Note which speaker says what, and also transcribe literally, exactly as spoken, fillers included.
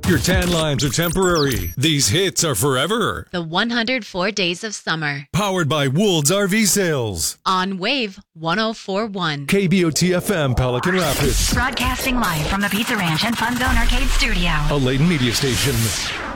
Speaker 1: Your tan lines are temporary. These hits are forever.
Speaker 2: The one hundred four Days of Summer.
Speaker 1: Powered by Woold's R V Sales.
Speaker 2: On Wave one oh four point one.
Speaker 1: K B O T F M, Pelican Rapids.
Speaker 3: Broadcasting live from the Pizza Ranch and Fun Zone Arcade Studio.
Speaker 1: A Layton Media Station.